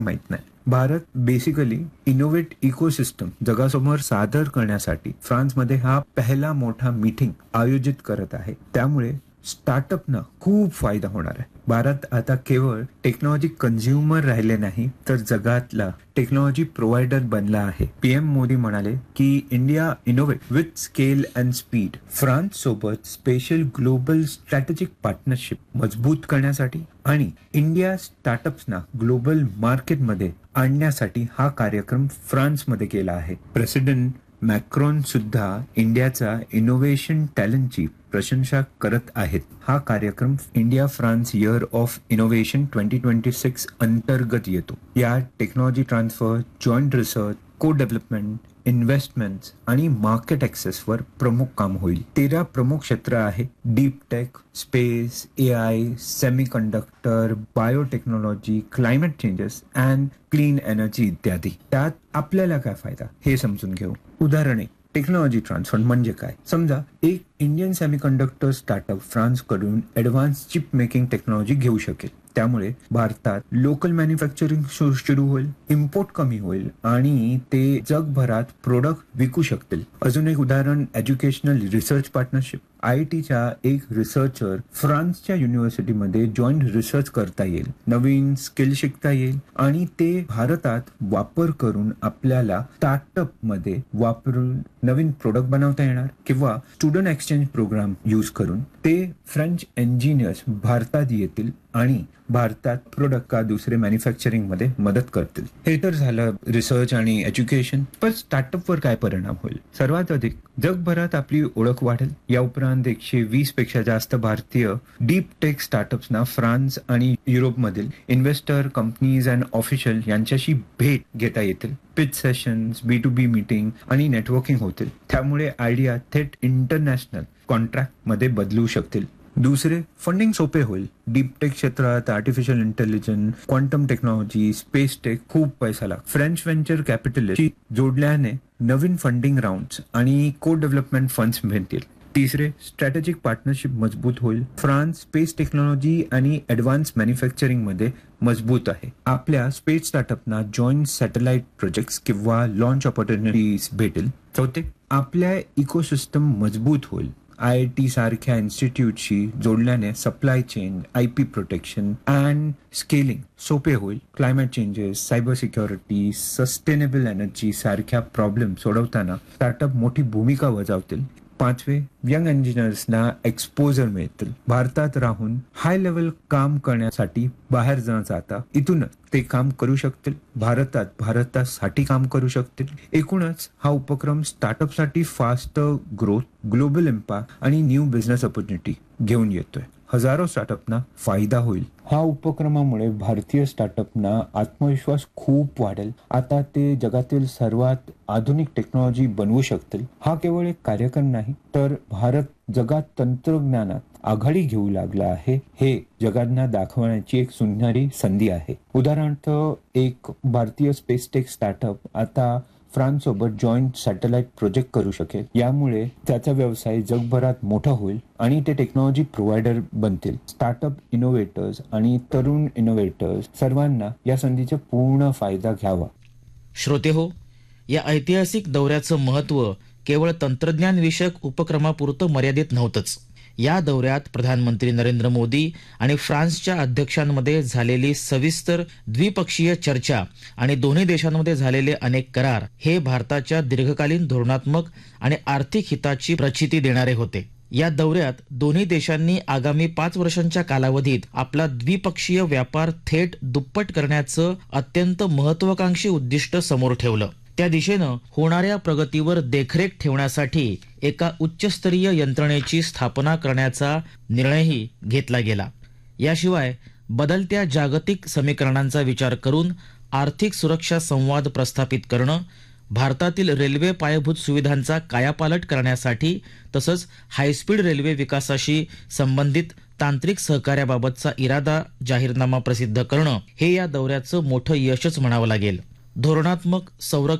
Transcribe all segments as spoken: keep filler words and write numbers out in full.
माहित नाही. Bharat basically innovate ecosystem जगासमोर सादर करण्यासाठी फ्रान्समध्ये हा पहिला मोठा मीटिंग आयोजित करत आहे. त्यामुळे स्टार्टअपना खूप फायदा होणार आहे. भारत आता केवळ टेक्नॉलॉजी कन्झ्युमर राहिले नाही तर जगातला टेक्नॉलॉजी प्रोव्हायडर बनला आहे. पीएम मोदी म्हणाले की India innovate with scale and speed. France सोबत स्पेशल ग्लोबल स्ट्रॅटेजिक पार्टनरशिप मजबूत करण्यासाठी आणि इंडिया स्टार्टअप्सना ग्लोबल मार्केटमध्ये आणण्यासाठी हा कार्यक्रम फ्रान्समध्ये केला आहे. प्रेसिडेंट मॅक्रॉन सुद्धा इंडियाचा इनोव्हेशन टॅलेंटची प्रशंसा करत आहेत. हा कार्यक्रम India France year of innovation twenty twenty six अंतर्गत येतो. यात टेक्नॉलॉजी ट्रान्सफर, जॉईंट रिसर्च, को डेव्हलपमेंट, इन्व्हेस्टमेंट्स आणि मार्केट ऍक्सेसवर प्रमुख काम होईल. तेरा प्रमुख क्षेत्र आहे: deep tech, space, A I, semi conductor, biotechnology, climate changes and clean energy इत्यादी. त्यात आपल्याला काय फायदा हे समजून घेऊ. उदाहरणे: टेक्नॉलॉजी ट्रान्सफर म्हणजे काय? समजा एक Indian semiconductor startup फ्रान्सकडून advance chip making technology घेऊ शकेल. त्यामुळे भारतात लोकल मॅन्युफॅक्चरिंग सुरू होईल, इम्पोर्ट कमी होईल आणि ते जगभरात प्रोडक्ट विकू शकतील. अजून एक उदाहरण: educational research partnership. I I टीच्या एक रिसर्चर फ्रान्सच्या युनिव्हर्सिटीमध्ये जॉईंट रिसर्च करता येईल, नवीन स्किल शिकता येईल आणि ते भारतात वापर करून आपल्याला स्टार्टअप मध्ये वापरून नवीन प्रोडक्ट बनवता येणार. किंवा स्टुडंट एक्सचेंज प्रोग्राम यूज करून ते फ्रेंच इंजिनियर्स भारतात येतील आणि भारतात प्रोडक्ट का दुसरे मॅन्युफॅक्चरिंग मध्ये मदत करतील. हे तर झालं रिसर्च आणि एज्युकेशन. पण स्टार्टअपवर काय परिणाम होईल? सर्वात अधिक जगभरात आपली ओळख वाढेल. या उपरांत एकशे वीस पेक्षा जास्त भारतीय डीप टेक स्टार्टअप्सना फ्रान्स आणि युरोपमधील इन्व्हेस्टर, कंपनीज अँड ऑफिशियल यांच्याशी भेट घेता येतील. Pitch sessions, B to be meeting आणि नेटवर्किंग होतील. त्यामुळे आयडिया थेट इंटरनॅशनल कॉन्ट्रॅक्ट मध्ये बदलू शकतील. दुसरे, फंडिंग सोपे होईल. डीप टेक क्षेत्रात artificial intelligence, quantum technology, space tech खूप पैसा लागतो. फ्रेंच व्हेंचर कॅपिटलिस्ट जोडल्याने नवीन फंडिंग राऊंड्स आणि को डेव्हलपमेंट फंड्स मिळतील. तिसरे, स्ट्रॅटेजिक पार्टनरशिप मजबूत होईल. फ्रान्स स्पेस टेक्नॉलॉजी आणि ऍडव्हान्स मॅन्युफॅक्चरिंग मध्ये मजबूत आहे. आपल्या स्पेस स्टार्टअपना जॉईंट सॅटेलाइट प्रोजेक्ट्स किंवा लॉन्च ऑपॉर्च्युनिटीज भेटेल. चौथे, आपल्या इकोसिस्टम मजबूत होईल. आय आय टी सारख्या इन्स्टिट्यूटशी जोडल्याने supply chain, I P protection and scaling सोपे होईल. Climate changes, cyber security, sustainable energy सारख्या प्रॉब्लेम सोडवताना स्टार्टअप मोठी भूमिका बजावतील. पाचवे, यंग इंजिनियर्सना एक्सपोजर मिळतील. भारतात राहून हाय लेवल काम करण्यासाठी बाहेर न जाता इथूनच ते काम करू शकतील. भारतात भारतासाठी काम करू शकतील. एकूणच हा उपक्रम स्टार्टअपसाठी फास्ट ग्रोथ, ग्लोबल इम्पॅक्ट आणि न्यू बिझनेस ऑपॉर्च्युनिटी घेऊन येतोय. हजारो स्टार्टअपना फायदा होईल. हा उपक्रमामुळे भारतीय स्टार्टअपना आत्मविश्वास खूप वाढेल. आता ते जगातील सर्वात आधुनिक टेक्नॉलॉजी बनवू शकतील. हा केवळ एक कार्यक्रम नाही तर भारत जगात तंत्रज्ञानात आघाडी घेऊ लागला आहे हे जगांना दाखवण्याची एक सुनहरी संधी आहे. उदाहरणार्थ, एक भारतीय स्पेस टेक स्टार्टअप आता फ्रान्स सोबत जॉईंट सॅटेलाइट प्रोजेक्ट करू शकेल. यामुळे त्याचा व्यवसाय जगभरात मोठा होईल आणि ते टेक्नॉलॉजी प्रोव्हायडर बनतील. स्टार्टअप इनोव्हेटर्स आणि तरुण इनोव्हेटर्स सर्वांना या संधीचा पूर्ण फायदा घ्यावा. श्रोते हो, या ऐतिहासिक दौऱ्याचं महत्त्व केवळ तंत्रज्ञान विषयक उपक्रमापुरतं मर्यादित नव्हतंच. या दौऱ्यात प्रधानमंत्री नरेंद्र मोदी आणि फ्रान्सच्या अध्यक्षांमध्ये झालेली सविस्तर द्विपक्षीय चर्चा आणि दोन्ही देशांमध्ये झालेले अनेक करार हे भारताच्या दीर्घकालीन धोरणात्मक आणि आर्थिक हिताची प्रचिती देणारे होते. या दौऱ्यात दोन्ही देशांनी आगामी पाच वर्षांच्या कालावधीत आपला द्विपक्षीय व्यापार थेट दुप्पट करण्याचं अत्यंत महत्वाकांक्षी उद्दिष्ट समोर ठेवलं. त्या दिशेनं होणाऱ्या प्रगतीवर देखरेख ठेवण्यासाठी एका उच्चस्तरीय यंत्रणेची स्थापना करण्याचा निर्णयही घेतला गेला. याशिवाय बदलत्या जागतिक समीकरणांचा विचार करून आर्थिक सुरक्षा संवाद प्रस्थापित करणं, भारतातील रेल्वे पायाभूत सुविधांचा कायापालट करण्यासाठी तसंच हायस्पीड रेल्वे विकासाशी संबंधित तांत्रिक सहकार्याबाबतचा इरादा जाहीरनामा प्रसिद्ध करणं हे या दौऱ्याचं मोठं यशच म्हणावं लागेल. धोरणात्मक, संरक्षण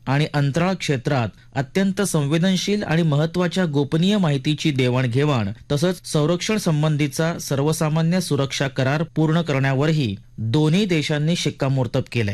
आणि अंतराळ क्षेत्रात अत्यंत संवेदनशील आणि महत्वाच्या गोपनीय माहितीची देवाणघेवाण तसंच संरक्षण संबंधीचा सर्वसामान्य सुरक्षा करार पूर्ण करण्यावरही दोन्ही देशांनी शिक्कामोर्तब केलंय.